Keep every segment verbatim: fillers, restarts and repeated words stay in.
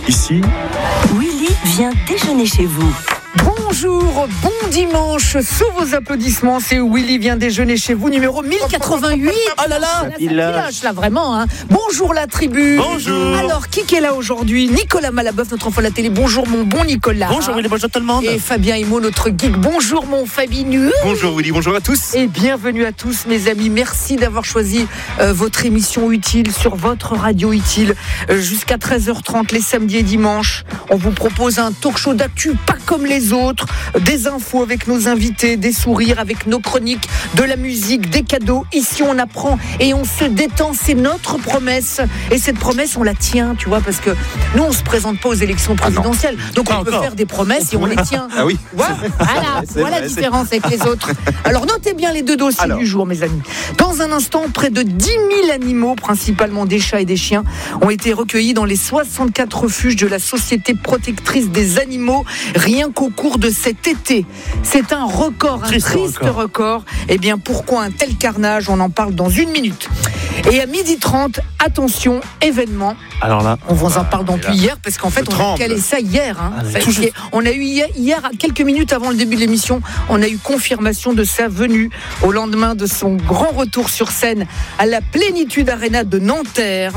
Ici, Willy vient déjeuner chez vous. Bonjour, bon dimanche, sous vos applaudissements, c'est Willy vient déjeuner chez vous, numéro mille quatre-vingt-huit. Oh là là, ça pilage là vraiment. Hein. Bonjour la tribu. Bonjour. Alors, qui est là aujourd'hui? Nicolas Malaboeuf, notre enfant de la télé. Bonjour mon bon Nicolas. Bonjour Willy, bonjour tout le monde. Et Fabien Himo, notre geek. Bonjour mon Fabinu. Bonjour Willy, bonjour à tous. Et bienvenue à tous mes amis. Merci d'avoir choisi euh, votre émission utile sur votre radio utile. Euh, jusqu'à treize heures trente les samedis et dimanches. On vous propose un talk show d'actu pas comme les autres, des infos avec nos invités, des sourires avec nos chroniques, de la musique, des cadeaux. Ici on apprend et on se détend, c'est notre promesse. Et cette promesse on la tient, tu vois, parce que nous on se présente pas aux élections présidentielles, ah donc pas on peut encore. faire des promesses et on les tient. Ah oui. Voilà, voilà, voilà vrai, la différence avec les autres. Alors notez bien les deux dossiers Alors. du jour mes amis. Dans un instant, près de dix mille animaux, principalement des chats et des chiens, ont été recueillis dans les soixante-quatre refuges de la Société protectrice des animaux, rien qu'au cours de cet été. C'est un record, un Triste triste record. record. Eh bien, pourquoi un tel carnage? On en parle dans une minute. Et à midi trente, attention, événement. Alors là, On vous en parle depuis hier, parce qu'en fait, Je on a tremble. calé ça hier. Hein. Ah, Ça, tout c'est- on a eu hier, hier, quelques minutes avant le début de l'émission, on a eu confirmation de sa venue au lendemain de son grand retour sur scène à la Plénitude Arena de Nanterre.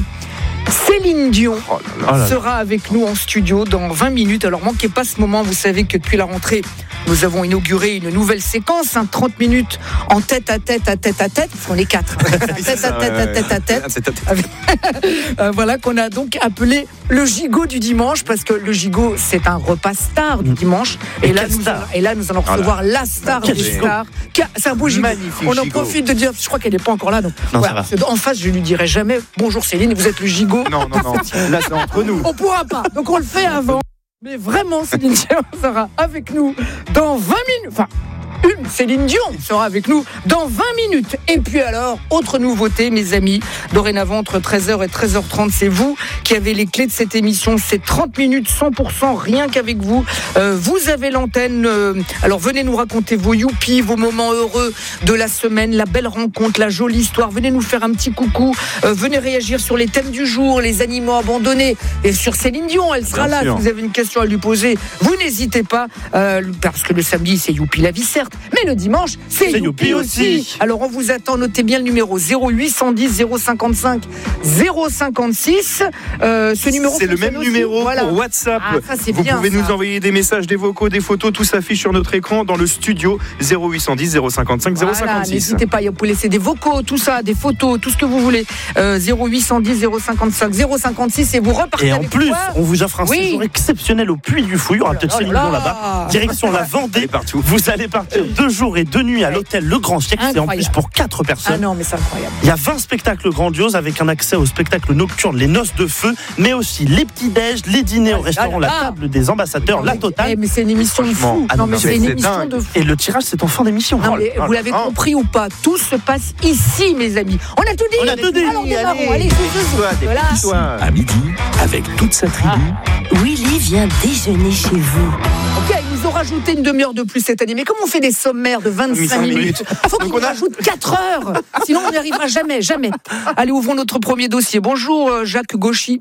Céline Dion oh là là. sera avec nous en studio dans vingt minutes. Alors manquez pas ce moment, vous savez que depuis la rentrée, nous avons inauguré une nouvelle séquence, hein, trente minutes en tête à tête à tête à tête, parce qu'on est quatre, hein, tête à tête à tête à tête. Avec- Euh, voilà qu'on a donc appelé le gigot du dimanche, parce que le gigot c'est un repas star du dimanche. Et, Et là, quelle nous star. allons, et là nous allons recevoir la star Quel des gigot. stars. Qui a- C'est un beau gigot. Magnifique On en gigot. profite de dire, je crois qu'elle n'est pas encore là. Donc, Non, voilà, ça va. en face, je lui dirai jamais bonjour Céline, vous êtes le gigot. Non, non, non. Là, c'est entre nous. On pourra pas, donc on le fait avant. Mais vraiment, Céline Dion sera avec nous dans vingt minutes. Enfin, une Céline Dion sera avec nous dans vingt minutes. Et puis alors, autre nouveauté, mes amis, dorénavant entre treize heures et treize heures trente, c'est vous qui avez les clés de cette émission. C'est trente minutes, cent pour cent, rien qu'avec vous. Euh, vous avez l'antenne. Euh, alors venez nous raconter vos youpies, vos moments heureux de la semaine, la belle rencontre, la jolie histoire. Venez nous faire un petit coucou. Euh, venez réagir sur les thèmes du jour, les animaux abandonnés. Et sur Céline Dion, elle sera Bien là. sûr. Si vous avez une question à lui poser, vous n'hésitez pas. Euh, parce que le samedi, c'est youpi la vie, certes. Mais le dimanche, c'est C'est youpi youpi aussi. aussi. Alors on vous attend, notez bien le numéro zéro huit un zéro zéro cinquante-cinq zéro cinquante-six. Euh, ce numéro C'est le fonctionne même aussi. numéro Voilà. pour WhatsApp. Ah, ça, c'est Vous bien, pouvez ça. nous envoyer des messages, des vocaux, des photos, tout s'affiche sur notre écran dans le studio zéro huit un zéro zéro cinquante-cinq zéro Voilà, cinquante-six. n'hésitez pas, vous pouvez laisser des vocaux, tout ça, des photos, tout ce que vous voulez. Euh, zéro huit un zéro zéro cinquante-cinq zéro cinquante-six et vous repartez Et en avec plus, quoi on vous offre un Oui. séjour exceptionnel au Puy du Fou. Il y aura peut-être Oh là Céline là. Dion là-bas. Direction la Vendée. Allez, partout. Vous allez partir deux jours et deux nuits à l'hôtel Le Grand Siècle. C'est en plus Incroyable. pour quatre Ah personnes. non, mais c'est incroyable. Il y a vingt spectacles grandioses avec un accès aux spectacles nocturnes, les noces de feu, mais aussi les petits-déj, les dîners au restaurant, la ah. table des ambassadeurs, la Eh, totale. mais c'est une émission de Franchement, fou. ah non, non, mais mais c'est une c'est émission dingue. de fou. Et le tirage, c'est en fin d'émission. Non, Oh mais là vous là. l'avez oh. compris ou pas, tout se passe ici, mes amis. On a tout dit. On a tout dit. Alors démarrons. Allez, Allez, dépêche-toi, voilà. dépêche-toi. À midi, avec toute sa tribu, Willy vient déjeuner chez vous. Ok, ils nous ont rajouté une demi-heure de plus cette année. Mais comme on fait des sommaires de vingt-cinq vingt-cinq minutes, minutes. il faut qu'ils Donc nous on a- rajoutent quatre heures. Sinon, on n'y arrivera jamais, jamais. Allez, ouvrons notre premier dossier. Bonjour, euh, Jacques Gauchy.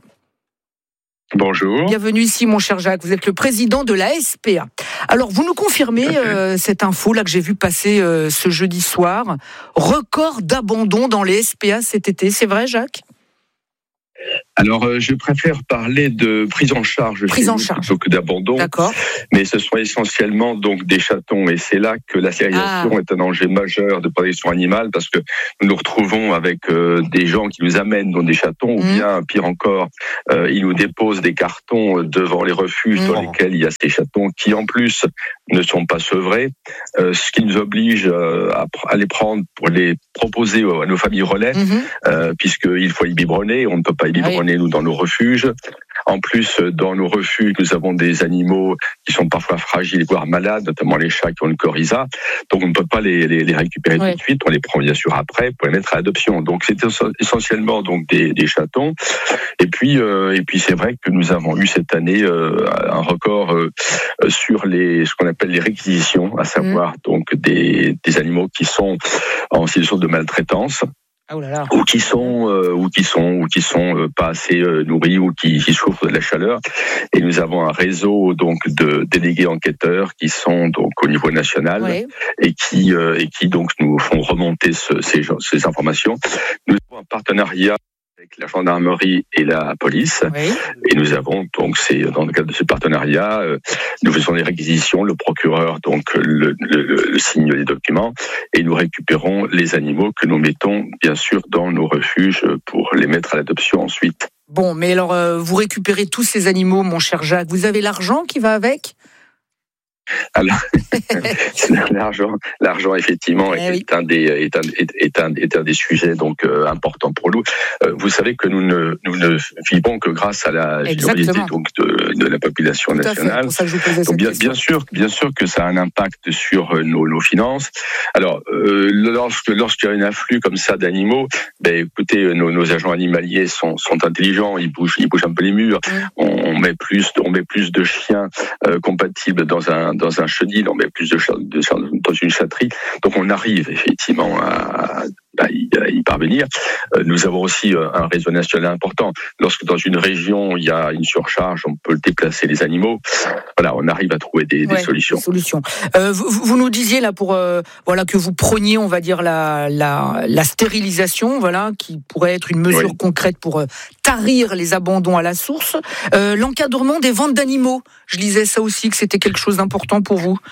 Bonjour. Bienvenue ici, mon cher Jacques. Vous êtes le président de la S P A. Alors, vous nous confirmez euh, cette info là que j'ai vu passer euh, ce jeudi soir. Record d'abandon dans les S P A cet été. C'est vrai, Jacques ? Alors, euh, je préfère parler de prise en charge, Prise chez en nous charge. plutôt que d'abandon, D'accord. mais ce sont essentiellement donc des chatons, et c'est là que la stérilisation Ah. est un danger majeur de protection animale, parce que nous nous retrouvons avec euh, des gens qui nous amènent dans des chatons, ou Mhm. bien, pire encore, euh, ils nous déposent des cartons euh, devant les refuges Mhm. dans lesquels il y a ces chatons qui, en plus, ne sont pas sevrés, euh, ce qui nous oblige euh, à, pr- à les prendre pour les proposer à nos familles relais, Mhm. euh, puisqu'il faut y biberonner, on ne peut pas y biberonner nous dans nos refuges. En plus, dans nos refuges, nous avons des animaux qui sont parfois fragiles, voire malades, notamment les chats qui ont une coryza. Donc on ne peut pas les, les, les récupérer Ouais. tout de suite, on les prend bien sûr après pour les mettre à adoption. Donc c'est essentiellement donc des, des chatons. Et puis, euh, et puis c'est vrai que nous avons eu cette année euh, un record euh, sur les ce qu'on appelle les réquisitions, à savoir donc des, des animaux qui sont en situation de maltraitance. Oh là là. ou qui sont euh, ou qui sont ou qui sont euh, pas assez euh, nourris ou qui, qui souffrent de la chaleur. Et nous avons un réseau donc de délégués enquêteurs qui sont donc au niveau national Ouais. et qui euh, et qui donc nous font remonter ce, ces ces informations. Nous avons un partenariat avec la gendarmerie et la police. Oui. Et nous avons donc, c'est dans le cadre de ce partenariat, euh, nous faisons des réquisitions, le procureur donc le, le, le signe les documents et nous récupérons les animaux que nous mettons bien sûr dans nos refuges pour les mettre à l'adoption ensuite. Bon, mais alors, euh, vous récupérez tous ces animaux, mon cher Jacques. Vous avez l'argent qui va avec ? Alors, l'argent, l'argent effectivement Eh est, oui. un des est un, est, est un est un des sujets donc euh, importants pour nous. Euh, vous savez que nous ne nous ne vivons que grâce à la générosité donc de, de la population Tout à fait. nationale. C'est pour ça que je vous posais Donc cette bien, question. bien sûr, bien sûr que ça a un impact sur euh, nos, nos finances. Alors, euh, lorsque lorsqu'il y a un afflux comme ça d'animaux, ben écoutez, nos, nos agents animaliers sont sont intelligents, ils bougent, ils bougent un peu les murs. Mm. On, on met plus, on met plus de chiens euh, compatibles dans un dans un chenil, on met plus de chiens de, dans une chatterie. Donc on arrive effectivement à à y, à y parvenir. Euh, nous avons aussi euh, un réseau national important. Lorsque dans une région il y a une surcharge, on peut déplacer les animaux. Voilà, on arrive à trouver des, Ouais, des solutions. des solutions. Euh, vous, vous nous disiez là pour euh, voilà que vous preniez, on va dire la la, la stérilisation, voilà, qui pourrait être une mesure Oui. concrète pour euh, tarir les abandons à la source. Euh, l'encadrement des ventes d'animaux, je lisais ça aussi que c'était quelque chose d'important pour vous.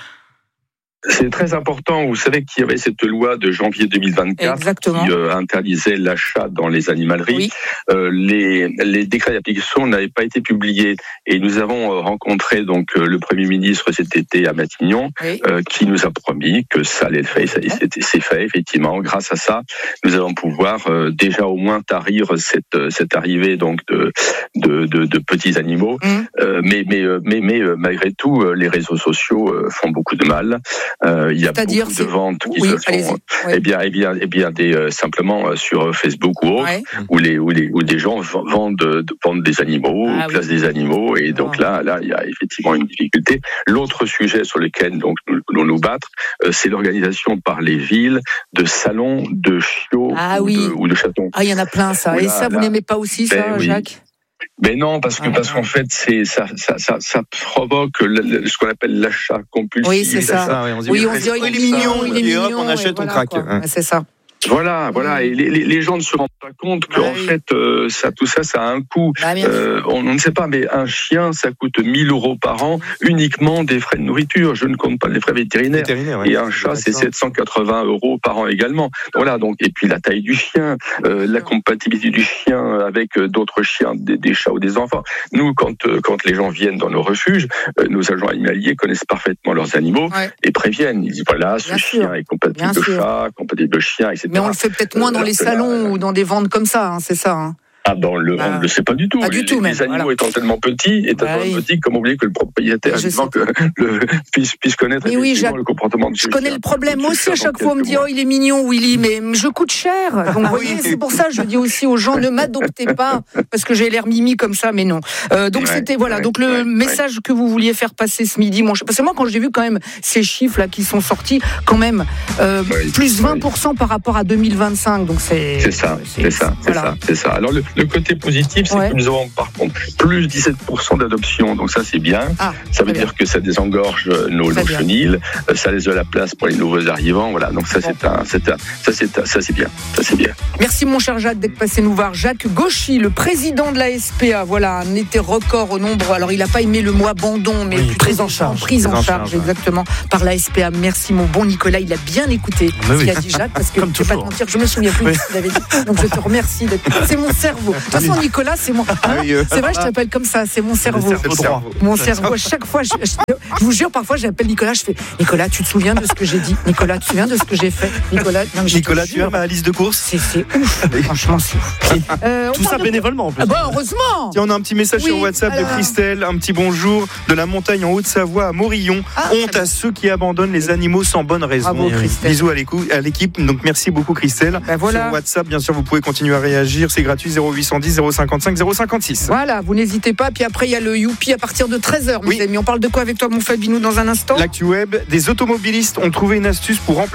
C'est très important. Vous savez qu'il y avait cette loi de janvier deux mille vingt-quatre Exactement. qui euh, interdisait l'achat dans les animaleries. Oui. Euh, les, les décrets d'application n'avaient pas été publiés et nous avons euh, rencontré donc euh, le Premier ministre cet été à Matignon, Oui. euh, qui nous a promis que ça allait être fait. Ça, et c'est, c'est fait effectivement. Grâce à ça, nous allons pouvoir euh, déjà au moins tarir cette cette arrivée donc de de, de, de petits animaux. Mmh. Euh, mais mais mais mais euh, malgré tout, euh, les réseaux sociaux euh, font beaucoup de mal. Euh, il y a C'est-à-dire, beaucoup c'est- de ventes qui Oui, se allez-y. font. Oui. Eh bien, eh bien, eh bien, des euh, simplement euh, sur Facebook ou autre, Ouais. où les où les où des gens v- vendent euh, vendent des animaux, Ah placent oui. des animaux, et donc Ah. là là il y a effectivement une difficulté. L'autre sujet sur lequel donc nous allons nous battre, euh, c'est l'organisation par les villes de salons de chiots Ah ou, oui. de, ou de chatons. Ah, il y en a plein ça. Oula, Et ça, vous là. n'aimez pas aussi ça, Ben oui. Jacques ? Mais non, parce que Ah, parce ah. qu'en fait c'est ça ça ça, ça provoque le- le- ce qu'on appelle l'achat compulsif. Oui, c'est ça. Ça, ouais, on se dit, Oui, mais on se dit, oh, il est ça, mignon, il est et hop, mignon. on achète, et on voilà, craque. quoi. Hein. Ouais, c'est ça. Voilà, voilà, et les, les, les gens ne se rendent pas compte qu'en Ouais, oui. fait, euh, ça, tout ça, ça a un coût. Bah, bien Euh, on, on ne sait pas, mais un chien, ça coûte mille euros par an, uniquement des frais de nourriture. Je ne compte pas les frais vétérinaires. Vétérinaire, ouais. Et un chat, c'est sept cent quatre-vingts euros par an également. Voilà, donc, et puis la taille du chien, euh, la compatibilité du chien avec euh, d'autres chiens, des, des chats ou des enfants. Nous, quand, euh, quand les gens viennent dans nos refuges, euh, nos agents animaliers connaissent parfaitement leurs animaux Ouais. et préviennent. Ils disent, voilà, ce Bien chien sûr. est compatible Bien de sûr. chat, compatible de chien, et cetera. Mais on le fait peut-être moins dans Euh, les alors que là, salons ou dans des ventes comme ça, hein, c'est ça. hein. Ah ben on le, Bah, on ne le sait pas du tout. pas du les, tout, les même, animaux voilà. étant tellement petits, étant Bah tellement oui. petits, comme oublier que le propriétaire Je évidemment, que le, puisse, puisse connaître Oui, oui, effectivement Jacques, le comportement de ce Je connais chien. le problème Ce aussi, chien à chaque dans fois on me quelques dit, mois. oh il est mignon Willy, mais je coûte cher. Donc vous voyez, Oui. c'est pour ça que je dis aussi aux gens, ne m'adoptez pas, parce que j'ai l'air mimi comme ça, mais non. Euh, donc Ouais, c'était, voilà, ouais, donc le ouais, message que vous vouliez faire passer ce midi, mon cher- parce que moi quand j'ai vu quand même ces chiffres là qui sont sortis, quand même, euh, Oui, plus vingt pour cent par rapport à deux mille vingt-cinq, donc c'est... C'est ça, c'est ça, c'est voilà. ça, c'est ça. Alors le, le côté positif, c'est Ouais. que nous avons par contre plus dix-sept pour cent d'adoption, donc ça c'est bien. Ah, Ça veut très dire que ça désengorge nos, Très nos bien. chenils, euh, ça laisse de la place pour les nouveaux arrivants, voilà. Donc ça Bon. c'est un, c'est un, ça c'est un- ça c'est bien, ça c'est bien. Merci mon cher Jacques d'être passé nous voir. Jacques Gauchy, le président de la S P A, voilà, un été record au nombre. Alors il n'a pas aimé le mot abandon, mais Oui, plutôt prise en charge. Prise en Prise en charge, charge, exactement, par la S P A. Merci mon bon Nicolas, il a bien écouté Mais ce oui. qu'a dit Jacques, parce que Comme je vais pas te toujours. mentir, je me souviens plus Oui. de ce qu'il avait dit. Donc je te remercie d'être. C'est mon cerveau. De toute façon, Nicolas, c'est mon. Hein oui, euh, c'est vrai, je t'appelle comme ça, c'est mon cerveau. cerveau droit. Mon cerveau, à chaque fois, je, je- je vous jure, parfois j'appelle Nicolas, je fais Nicolas, tu te souviens de ce que j'ai dit? Nicolas, tu te souviens de ce que j'ai fait? Nicolas, non, mais je te Nicolas, tu jure, as ma liste de courses. C'est c'est ouf, franchement, c'est ouf. Euh, on Tout ça parle de- bénévolement en plus. Ah bah heureusement. Tiens, on a un petit message Oui, sur WhatsApp alors. de Christelle, un petit bonjour de la montagne en Haute-Savoie à Morillon. Ah, Honte très à ceux qui abandonnent les animaux sans bonne raison. Bravo, Christelle. Bisous à l'écou- à l'équipe. Donc merci beaucoup Christelle. Ben voilà. Sur WhatsApp, bien sûr, vous pouvez continuer à réagir. C'est gratuit zéro huit cent dix zéro cinquante-cinq zéro cinquante-six. Voilà, vous n'hésitez pas. Puis après, il y a le Youpi à partir de treize heures, mes Oui. amis. On parle de quoi avec toi, mon Fabinou, dans un instant? L'actu web, des automobilistes ont trouvé une astuce pour remplacer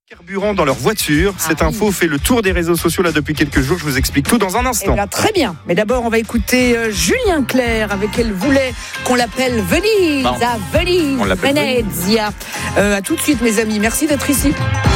Carburant dans leur voiture. Cette Ah, info fait le tour des réseaux sociaux là depuis quelques jours. Je vous explique tout dans un Eh instant. bien, très bien. Mais d'abord, on va écouter euh, Julien Clerc, avec elle voulait qu'on l'appelle Venise, Bon. à Venise, On l'appelle Venezia. Euh, à tout de suite, mes amis. Merci d'être ici.